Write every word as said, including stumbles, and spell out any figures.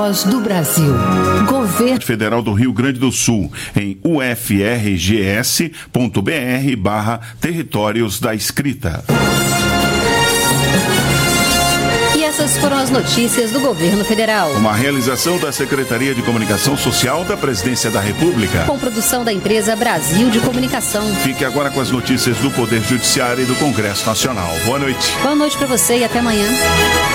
voz do Brasil. Governo Federal do Rio Grande do Sul, em ufrgs.br barra territórios da escrita. E essas foram as notícias do Governo Federal. Uma realização da Secretaria de Comunicação Social da Presidência da República. Com produção da empresa Brasil de Comunicação. Fique agora com as notícias do Poder Judiciário e do Congresso Nacional. Boa noite. Boa noite para você e até amanhã.